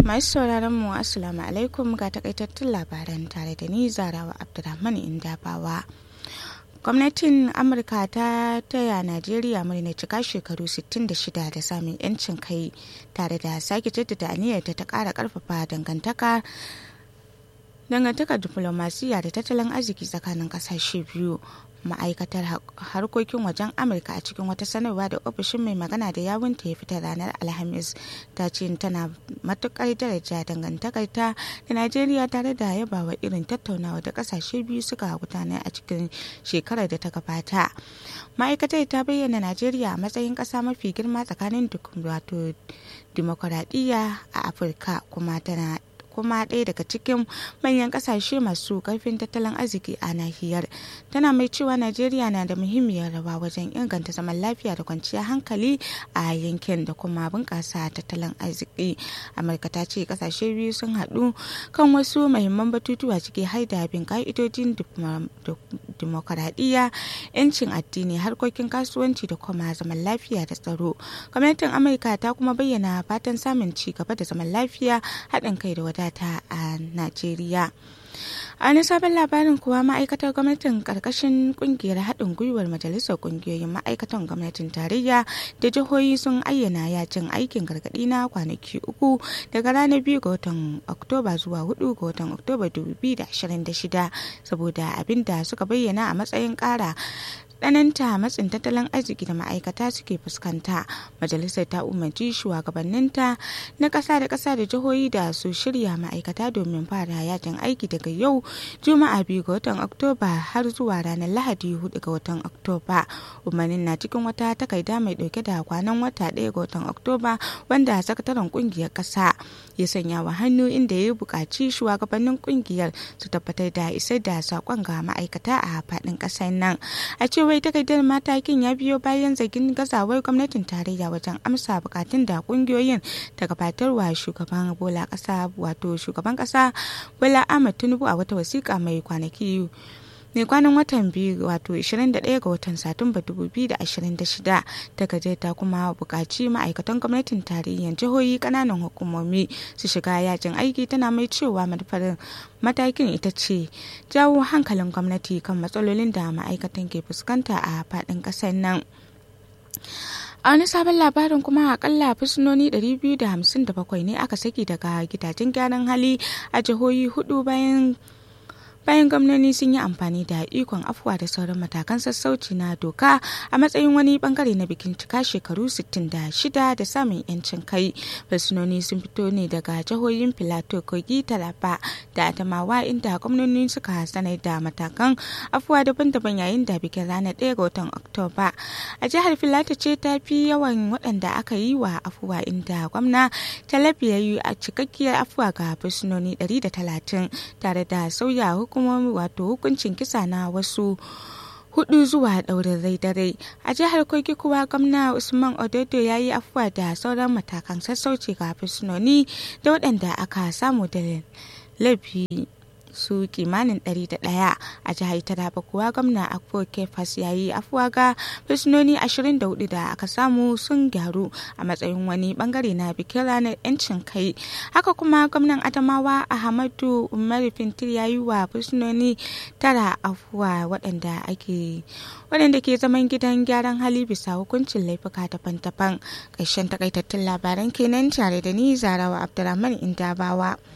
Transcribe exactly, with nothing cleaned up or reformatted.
Masu sauraron mu assalamu alaikum ga takaitattun labaran tare da ni Zarawa Abdulrahman Indabawa. Gwamnatin Amurka ta taya Najeriya murnar cika shekaru sittin da shida da samun 'yancin kai tare da sake jaddada aniyarta ta ƙara ƙarfafa dangantaka dangantakar diflomasiyya da tattalin arziki tsakanin ƙasashe biyu. Ma'aikatar harkokin wajen Amurka a cikin wata sanarwa da ofishin mai magana da yawunta ya fitar ranar Alhamis ta ce tana matukar daraja dangantakar ta da Najeriya tare da yabawa irin tattaunawa da kasashe biyu suka gudanar a cikin shekarar da ta gabata. Ma'aikatar ta bayyana Najeriya a matsayin ƙasa mafi girma tsakanin wato dimokuraɗiyya a Afirka kuma tana kuma ɗaya daga cikin manyan ƙasashe masu ƙarfin tattalin arziki a nahiyar. Tana mai cewa Najeriya na da muhimmiyar rawa wajen inganta zaman lafiya da kwanciyar hankali a yankin da kuma bunƙasa tattalin arziki. Amurka ta ce ƙasashe biyu sun haɗu kan wasu muhimman batutuwa ciki har da bin ƙa'idojin dimokuraɗiyya, 'yancin addini, harkokin kasuwanci da kuma zaman lafiya da tsaro. Gwamnatin Amurka ta kuma bayyana fatan samun ci gaba da zaman lafiya, haɗin kai da wadata ta a Najeriya. A wani sabon labarin kuwa ma'aikatar gwamnatin karkashin kungiyar haɗin gwiwar majalisar kungiyoyin ma'aikatan gwamnatin tarayya da jihohi sun ayyana yajin aikin gargaɗi na kwanaki uku daga ranar biyu ga watan Oktoba zuwa hudu ga watan Oktoba dubu biyu da ashirin da shida saboda abin da suka bayyana a matsayin ƙara tsananta matsin tattalin arziki da ma'aikata suke fuskanta. Majalisar ta umarci shugabanninta na ƙasa da ƙasa da jihohi da su shirya ma'aikata domin fara yajin aiki daga yau Juma'a biyu ga watan Oktoba har zuwa ranar Lahadi hudu ga watan Oktoba. Umarnin na cikin wata takarda mai ɗauke da kwanan wata ɗaya ga watan Oktoba wanda sakataren ƙungiyar ƙasa ya sanya wa hannu inda ya buƙaci shugabannin ƙungiyar su tabbatar da isar da saƙon ga ma'aikata a faɗin ƙasar nan. A cewa wai takardar matakin ya biyo bayan zargin gazawar gwamnatin tarayya wajen amsa bukatun da kungiyoyin ta gabatarwa shugaban bola kasa wato shugaban kasa Bola Ahmed Tinubu a wata wasiƙa mai kwanaki mai kwanan watan biyu wato ashirin da ɗaya ga watan Satumba dubu biyu da ashirin da shida. Takardar ta kuma buƙaci ma'aikatan gwamnatin tarayyar jihohi ƙananan hukumomi su shiga yajin aiki tana mai cewa manufar matakin ita ce jawo hankalin gwamnati kan matsalolin da ma'aikatan ke fuskanta a faɗin ƙasar nan. A wani sabon labarin kuma akalla fursunoni ɗari biyu da hamsin da bakwai ne aka saki daga gidajen gyaran hali a jihohi hudu bayan bayan gwamnoni sun yi amfani da ikon afuwa da sauran matakan sassauci na doka a matsayin wani bangare na bikin cika shekaru sittin da shida da samun yancin kai. Fursunoni sun fito ne daga jihohin Filato, Kogi, Taraba da Adamawa inda gwamnoni suka sanar da matakan afuwa daban-daban yayin da bikin ranar ɗaya ga watan Oktoba. A jihar Filato ce ta fi yawan waɗanda aka yi wa afuwa inda gwamna Talabi ya yi a cikakkiyar afuwa ga fursunoni ɗari da talatin tare da sauya hukumomi wato hukuncin kisa na wasu hudu zuwa ɗaurin rai da rai. A jihar Kogi kuwa gwamna Usman Ododo ya yi afuwa da sauran matakan sassauci ga fursunoni da waɗanda aka samu da laifi su kimanin ɗari da ɗaya. A jihar Taraba kuwa gwamna Akpo Kefas ya yi afuwa ga fursunoni ashirin da hudu da aka samu sun gyaru a matsayin wani bangare na bikin ranar 'yancin kai. Haka kuma gwamnan Adamawa Ahmadu Umar Fintir ya yi wa fursunoni tara afuwa waɗanda ake waɗanda ke zaman gidan gyaran hali bisa hukuncin laifuka daban-daban. Ƙarshen takaitattun labaran kenan tare da ni Zarawa Abdulrahman Indabawa.